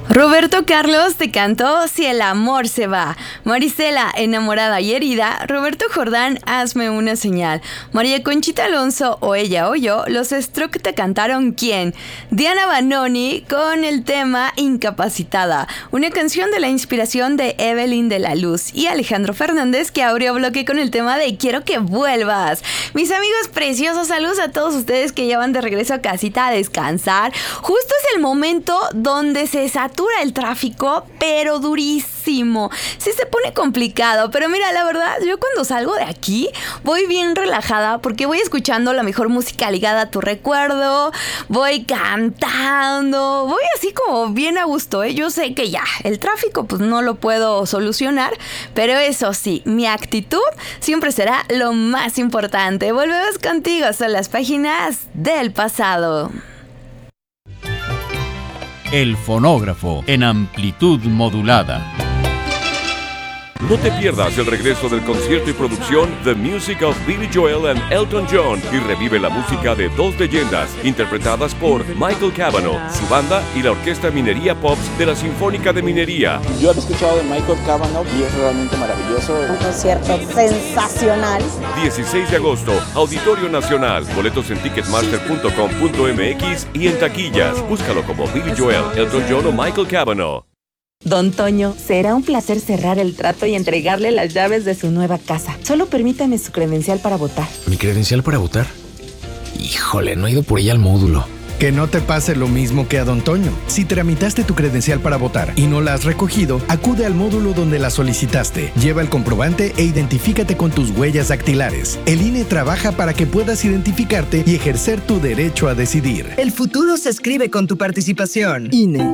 Roberto Carlos te cantó Si el amor se va. Marisela, enamorada y herida. Roberto Jordán, Hazme una señal. María Conchita Alonso, O ella o yo. Los Stroke te cantaron ¿Quién? Diana Banoni con el tema Incapacitada, una canción de la inspiración de Evelyn de la Luz, y Alejandro Fernández, que abrió bloque con el tema de Quiero que vuelvas. Mis amigos preciosos, saludos a todos ustedes que ya van de regreso a casita a descansar. Justo es el momento donde se satura el tráfico, pero durísimo. Sí se pone complicado, pero mira, la verdad, yo cuando salgo de aquí voy bien relajada porque voy escuchando la mejor música ligada a tu recuerdo, voy cantando, voy así como bien a gusto, ¿eh? Yo sé que ya, el tráfico pues no lo puedo solucionar, pero eso sí, mi actitud siempre será lo más importante. Volvemos contigo, son las páginas del pasado. El fonógrafo en amplitud modulada. No te pierdas el regreso del concierto y producción The Music of Billy Joel and Elton John, y revive la música de dos leyendas interpretadas por Michael Cavanaugh, su banda y la Orquesta Minería Pops de la Sinfónica de Minería. Yo he escuchado de Michael Cavanaugh y es realmente maravilloso. Un concierto sensacional. 16 de agosto, Auditorio Nacional. Boletos en ticketmaster.com.mx y en taquillas. Búscalo como Billy Joel, Elton John o Michael Cavanaugh. Don Toño, será un placer cerrar el trato y entregarle las llaves de su nueva casa. Solo permítame su credencial para votar. ¿Mi credencial para votar? Híjole, no he ido por ella al módulo. Que no te pase lo mismo que a Don Toño. Si tramitaste tu credencial para votar y no la has recogido, acude al módulo donde la solicitaste. Lleva el comprobante e identifícate con tus huellas dactilares. El INE trabaja para que puedas identificarte y ejercer tu derecho a decidir. El futuro se escribe con tu participación. INE.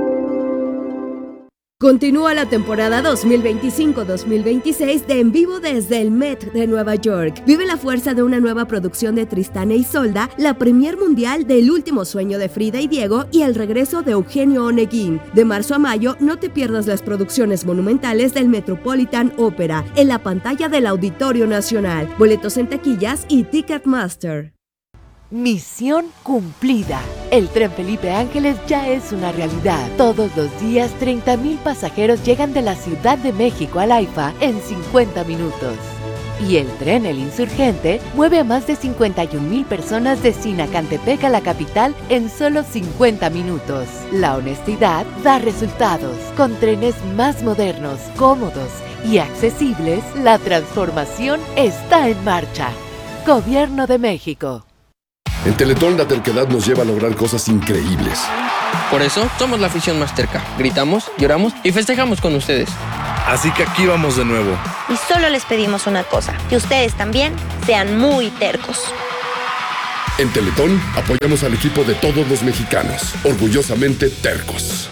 Continúa la temporada 2025-2026 de En Vivo desde el Met de Nueva York. Vive la fuerza de una nueva producción de Tristán e Isolda, la premier mundial del Último Sueño de Frida y Diego y el regreso de Eugenio Oneguín. De marzo a mayo, no te pierdas las producciones monumentales del Metropolitan Opera en la pantalla del Auditorio Nacional. Boletos en taquillas y Ticketmaster. Misión cumplida. El Tren Felipe Ángeles ya es una realidad. Todos los días 30,000 pasajeros llegan de la Ciudad de México al AIFA en 50 minutos. Y el tren El Insurgente mueve a más de 51,000 personas de Sinacantepec a la capital en solo 50 minutos. La honestidad da resultados. Con trenes más modernos, cómodos y accesibles, la transformación está en marcha. Gobierno de México. En Teletón la terquedad nos lleva a lograr cosas increíbles. Por eso somos la afición más terca. Gritamos, lloramos y festejamos con ustedes. Así que aquí vamos de nuevo. Y solo les pedimos una cosa, que ustedes también sean muy tercos. En Teletón apoyamos al equipo de todos los mexicanos, orgullosamente tercos.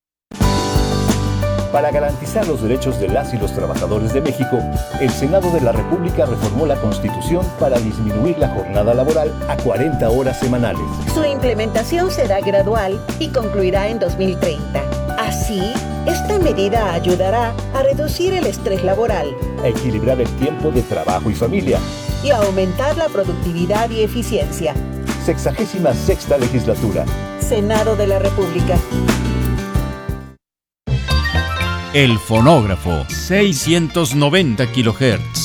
Para garantizar los derechos de las y los trabajadores de México, el Senado de la República reformó la Constitución para disminuir la jornada laboral a 40 horas semanales. Su implementación será gradual y concluirá en 2030. Así, esta medida ayudará a reducir el estrés laboral, a equilibrar el tiempo de trabajo y familia y a aumentar la productividad y eficiencia. 66ª Legislatura. Senado de la República. El fonógrafo, 690 kHz.